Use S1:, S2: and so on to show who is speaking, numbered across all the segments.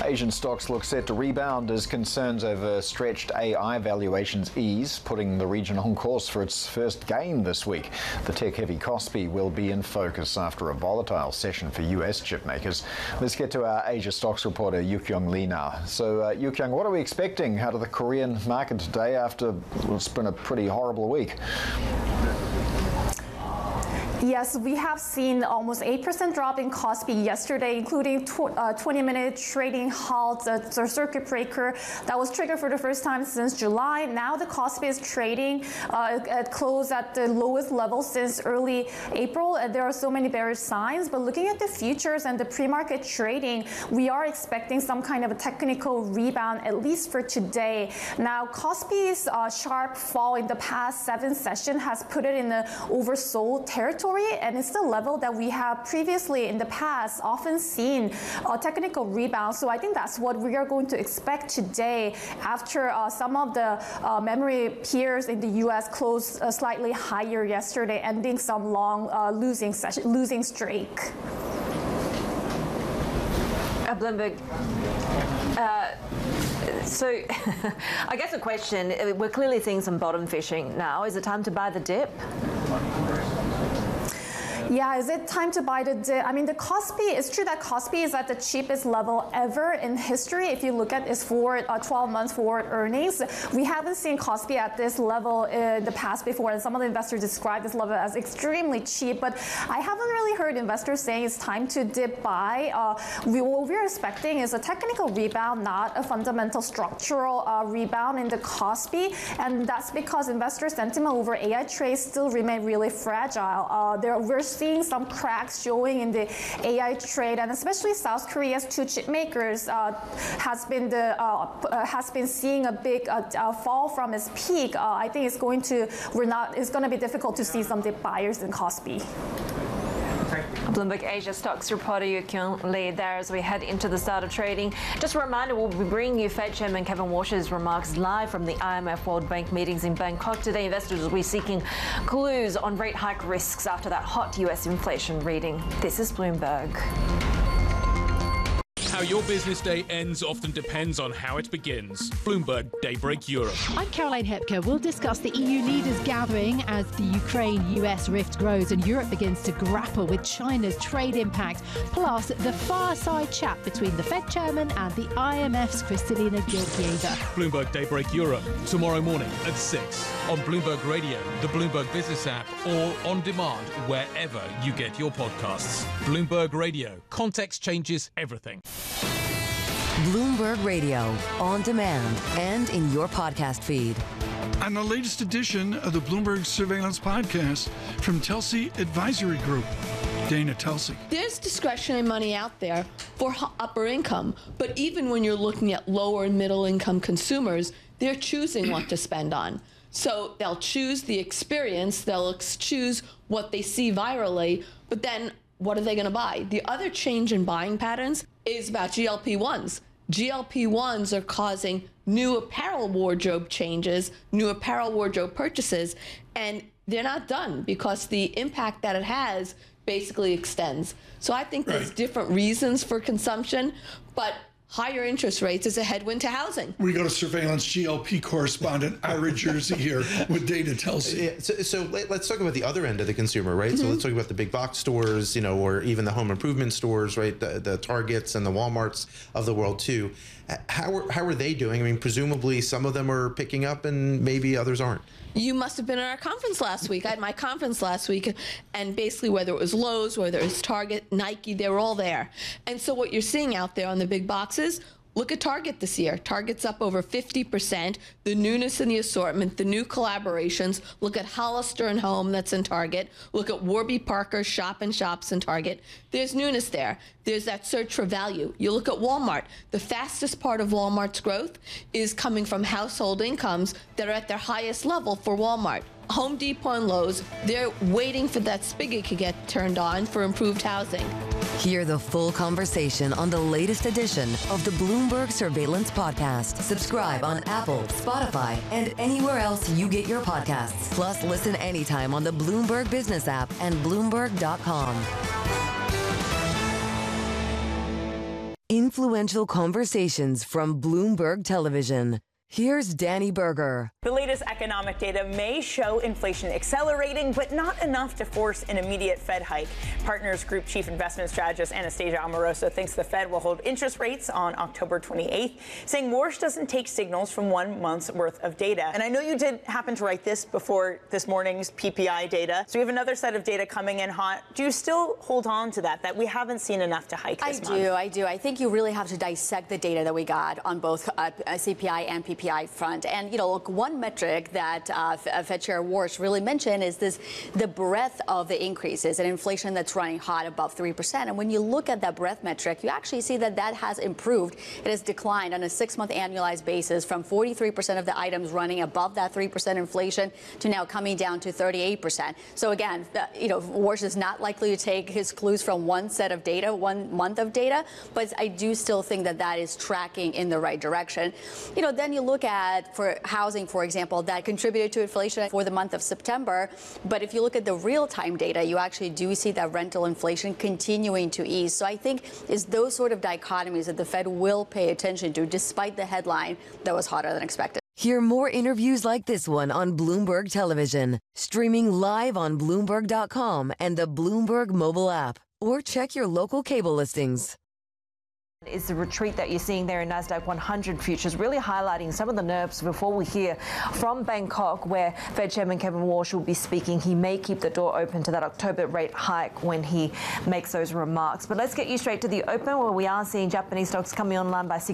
S1: Asian stocks look set to rebound as concerns over stretched AI valuations ease, putting the region on course for its first gain this week. The tech-heavy Kospi will be in focus after a volatile session for US chip makers. Let's get to our Asia stocks reporter, Yu-Kyung Lee now. So, Yu-Kyung, what are we expecting out of the Korean market today after it's been a pretty horrible week?
S2: Yes, we have seen almost 8% drop in Kospi yesterday, including 20-minute trading halt, the circuit breaker that was triggered for the first time since July. Now the Kospi is trading at close at the lowest level since early April. There are so many bearish signs, but looking at the futures and the pre-market trading, we are expecting some kind of a technical rebound, at least for today. Now, Kospi's sharp fall in the past 7 sessions has put it in the oversold territory, and it's the level that we have previously in the past often seen a technical rebound. So I think that's what we are going to expect today after some of the memory peers in the US closed slightly higher yesterday, ending some long losing streak.
S3: Bloomberg. So I guess a question, we're clearly seeing some bottom fishing now. Is it time to buy the dip?
S2: Yeah, is it time to buy the dip? I mean, the Kospi, it's true that Kospi is at the cheapest level ever in history. If you look at its forward 12 months forward earnings, we haven't seen Kospi at this level in the past before, and some of the investors describe this level as extremely cheap, but I haven't really heard investors saying it's time to dip buy. What we're expecting is a technical rebound, not a fundamental structural rebound in the Kospi, and that's because investor sentiment over AI trades still remain really fragile. We're seeing some cracks showing in the AI trade, and especially South Korea's 2 chip makers has been seeing a big fall from its peak. I think it's going to be difficult to see some dip buyers in Kospi.
S3: Bloomberg Asia stocks reporter Yu-Kyung Lee there as we head into the start of trading. Just a reminder, we'll be bringing you Fed Chairman Kevin Warsh's remarks live from the IMF World Bank meetings in Bangkok today. Investors will be seeking clues on rate hike risks after that hot US inflation reading. This is Bloomberg.
S4: How your business day ends often depends on how it begins. Bloomberg Daybreak Europe.
S5: I'm Caroline Hepker. We'll discuss the EU leaders gathering as the Ukraine-US rift grows and Europe begins to grapple with China's trade impact, plus the fireside chat between the Fed chairman and the IMF's Kristalina Georgieva.
S4: Bloomberg Daybreak Europe, tomorrow morning at 6 on Bloomberg Radio, the Bloomberg Business app, or on demand wherever you get your podcasts. Bloomberg Radio. Context changes everything.
S6: Bloomberg Radio, on demand and in your podcast feed.
S7: On the latest edition of the Bloomberg Surveillance Podcast from Telsey Advisory Group, Dana Telsey.
S8: There's discretionary money out there for upper income, but even when you're looking at lower and middle income consumers, they're choosing what to spend on. So they'll choose the experience, they'll choose what they see virally, but then what are they going to buy? The other change in buying patterns is about GLP-1s. GLP-1s are causing new apparel wardrobe changes, new apparel wardrobe purchases, and they're not done because the impact that it has basically extends. So I think there's different reasons for consumption, but higher interest rates is a headwind to housing.
S7: We go to surveillance GLP correspondent Ira Jersey here with Dana Telsey.
S9: Yeah, so let's talk about the other end of the consumer, right? So let's talk about the big box stores, or even the home improvement stores, right? The Targets and the Walmarts of the world too. How are they doing? I mean, presumably some of them are picking up and maybe others aren't.
S8: You must have been at our conference last week. I had my conference last week, and basically whether it was Lowe's, whether it was Target, Nike, they were all there. And so what you're seeing out there on the big boxes, look at Target this year. Target's up over 50%. The newness in the assortment, the new collaborations. Look at Hollister and Home that's in Target. Look at Warby Parker shop and shops in Target. There's newness there. There's that search for value. You look at Walmart. The fastest part of Walmart's growth is coming from household incomes that are at their highest level for Walmart. Home Depot and Lowe's, they're waiting for that spigot to get turned on for improved housing.
S6: Hear the full conversation on the latest edition of the Bloomberg Surveillance Podcast. Subscribe on Apple, Spotify, and anywhere else you get your podcasts. Plus, listen anytime on the Bloomberg Business app and Bloomberg.com. Influential conversations from Bloomberg Television. Here's Danny Berger.
S10: The latest economic data may show inflation accelerating, but not enough to force an immediate Fed hike. Partners Group Chief Investment Strategist Anastasia Amoroso thinks the Fed will hold interest rates on October 28th, saying Warsh doesn't take signals from 1 month's worth of data. And I know you did happen to write this before this morning's PPI data. So we have another set of data coming in hot. Do you still hold on to that we haven't seen enough to hike this month?
S11: I do. I think you really have to dissect the data that we got on both CPI and PPI front. And, look, one metric that Fed Chair Warsh really mentioned is the breadth of the increases and inflation that's running hot above 3%. And when you look at that breadth metric, you actually see that has improved. It has declined on a 6-month annualized basis from 43% of the items running above that 3% inflation to now coming down to 38%. So again, Warsh is not likely to take his clues from one set of data, 1 month of data, but I do still think that is tracking in the right direction. Then you look at, for housing, for example, that contributed to inflation for the month of September. But if you look at the real-time data, you actually do see that rental inflation continuing to ease. So I think it's those sort of dichotomies that the Fed will pay attention to, despite the headline that was hotter than expected.
S6: Hear more interviews like this one on Bloomberg Television, streaming live on Bloomberg.com and the Bloomberg mobile app, or check your local cable listings.
S3: Is the retreat that you're seeing there in NASDAQ 100 futures really highlighting some of the nerves before we hear from Bangkok, where Fed Chairman Kevin Warsh will be speaking. He may keep the door open to that October rate hike when he makes those remarks. But let's get you straight to the open, where we are seeing Japanese stocks coming online by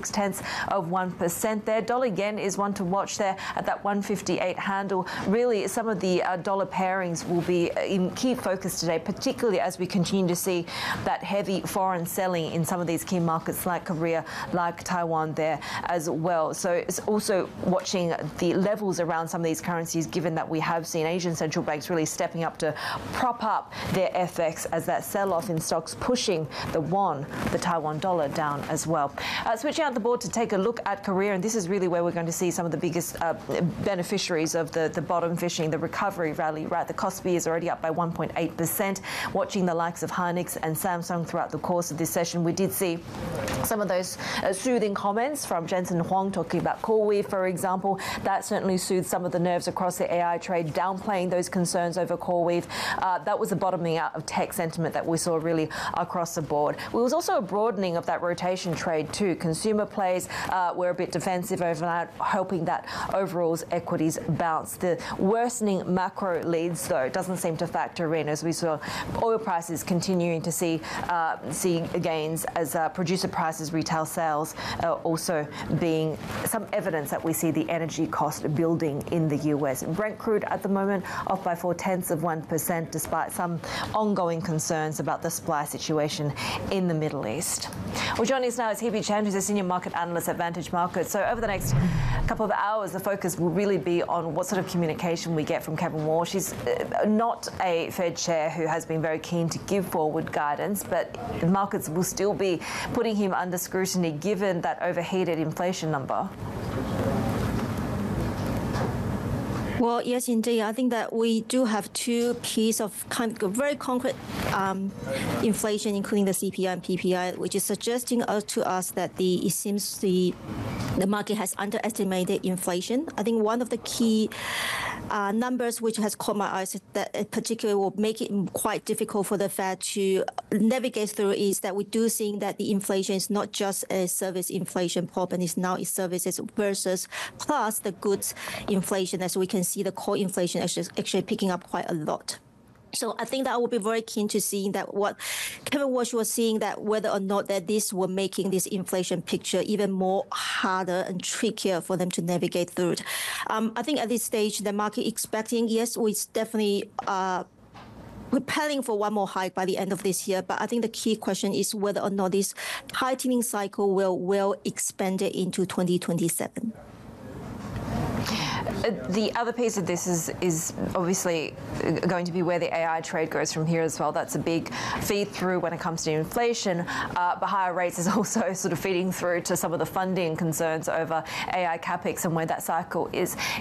S3: 0.6% there. Dollar yen is one to watch there at that 158 handle. Really, some of the dollar pairings will be in key focus today, particularly as we continue to see that heavy foreign selling in some of these key markets like Korea, like Taiwan there as well. So it's also watching the levels around some of these currencies, given that we have seen Asian central banks really stepping up to prop up their FX as that sell-off in stocks pushing the won, the Taiwan dollar, down as well. Switching out the board to take a look at Korea, and this is really where we're going to see some of the biggest beneficiaries of the bottom fishing, the recovery rally, right? The Kospi is already up by 1.8%. Watching the likes of Hynix and Samsung throughout the course of this session, we did see some of those soothing comments from Jensen Huang talking about CoreWeave, for example. That certainly soothed some of the nerves across the AI trade, downplaying those concerns over CoreWeave. That was a bottoming out of tech sentiment that we saw really across the board. There was also a broadening of that rotation trade too. Consumer plays were a bit defensive over that, hoping that overall equities bounce. The worsening macro leads, though, doesn't seem to factor in, as we saw oil prices continuing to see gains as producer prices, retail sales also being some evidence that we see the energy cost building in the US. Brent crude at the moment off by 0.4%, despite some ongoing concerns about the supply situation in the Middle East. Well, joining us now is Hebe Chen, who's a senior market analyst at Vantage Markets. So over the next couple of hours, the focus will really be on what sort of communication we get from Kevin Warsh. He's not a Fed chair who has been very keen to give forward guidance, but the markets will still be putting him under scrutiny given that overheated inflation number.
S12: Well, yes, indeed. I think that we do have two pieces of kind of very concrete inflation, including the CPI and PPI, which is suggesting to us that it seems the market has underestimated inflation. I think one of the key numbers which has caught my eyes that particularly will make it quite difficult for the Fed to navigate through is that we do think that the inflation is not just a service inflation problem, it's now services versus plus the goods inflation, as we can see the core inflation actually picking up quite a lot. So I think that I would be very keen to see that what Kevin Warsh was seeing, that whether or not that this were making this inflation picture even more harder and trickier for them to navigate through it. I think at this stage, the market expecting, yes, we definitely we're planning for one more hike by the end of this year, but I think the key question is whether or not this tightening cycle will expand it into 2027.
S3: The other piece of this is obviously going to be where the AI trade goes from here as well. That's a big feed through when it comes to inflation, but higher rates is also sort of feeding through to some of the funding concerns over AI capex and where that cycle is